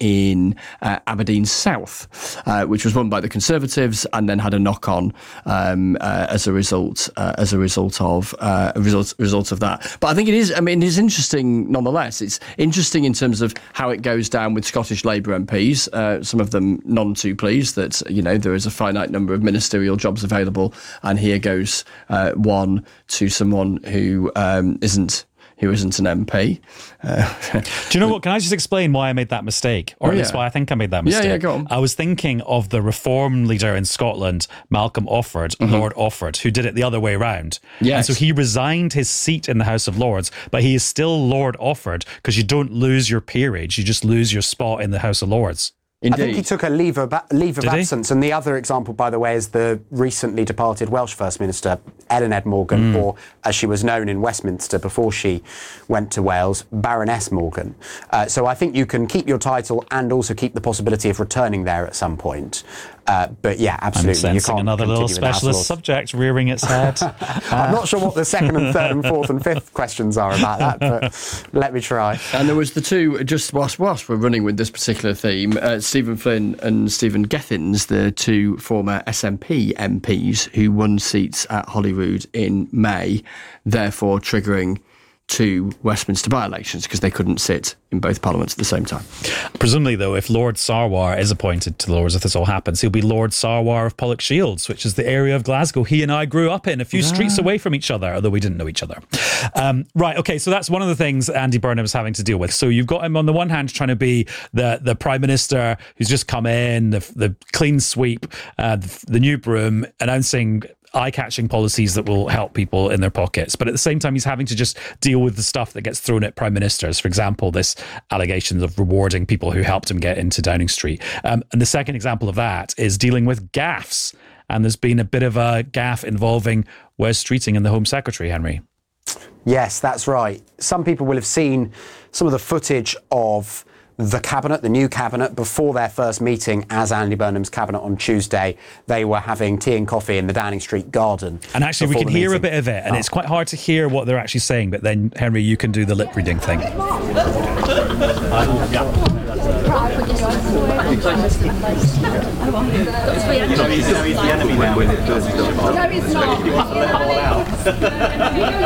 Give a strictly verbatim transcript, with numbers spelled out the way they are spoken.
in uh, Aberdeen South, uh, which was won by the Conservatives and then had a knock-on um, uh, as a result uh, as a result of uh, a result result of that. But I think it is. I mean, it's interesting nonetheless. It's interesting in terms of how it goes down with Scottish Labour M Ps. Uh, some of them none too pleased that you know there is a finite number of ministerial jobs available, and here goes uh, one to someone who um, isn't. who isn't an M P. Uh, Do you know what? Can I just explain why I made that mistake? Or oh, at least yeah. why I think I made that mistake. Yeah, yeah, go on. I was thinking of the Reform leader in Scotland, Malcolm Offord, mm-hmm. Lord Offord, who did it the other way around. Yes. And so he resigned his seat in the House of Lords, but he is still Lord Offord because you don't lose your peerage, you just lose your spot in the House of Lords. Indeed. I think he took a leave of, leave of absence. He? And the other example, by the way, is the recently departed Welsh First Minister, Ellen Ed Morgan, mm. or as she was known in Westminster before she went to Wales, Baroness Morgan. Uh, so I think you can keep your title and also keep the possibility of returning there at some point. Uh, but yeah, absolutely. I'm sensing you can't another little specialist subject rearing its head. I'm not sure what the second and third and fourth and fifth questions are about that, but let me try. And there was the two, just whilst, whilst we're running with this particular theme, uh, Stephen Flynn and Stephen Gethins, the two former S N P M Ps who won seats at Holyrood in May, therefore triggering two Westminster by-elections because they couldn't sit in both parliaments at the same time. Presumably, though, if Lord Sarwar is appointed to the Lords, if this all happens, he'll be Lord Sarwar of Pollokshields, which is the area of Glasgow he and I grew up in, a few yeah. streets away from each other, although we didn't know each other. Um, right, OK, so that's one of the things Andy Burnham's having to deal with. So you've got him on the one hand trying to be the, the Prime Minister who's just come in, the, the clean sweep, uh, the, the new broom, announcing eye-catching policies that will help people in their pockets. But at the same time, he's having to just deal with the stuff that gets thrown at prime ministers. For example, this allegations of rewarding people who helped him get into Downing Street. Um, and the second example of that is dealing with gaffes. And there's been a bit of a gaffe involving Wes Streeting and the Home Secretary, Henry. Yes, that's right. Some people will have seen some of the footage of the cabinet, the new cabinet, before their first meeting as Andy Burnham's cabinet on Tuesday. They were having tea and coffee in the Downing Street garden. And actually, we can hear meeting. a bit of it, and oh. it's quite hard to hear what they're actually saying. But then, Henry, you can do the lip reading thing. No, he's the enemy now. No, he's not.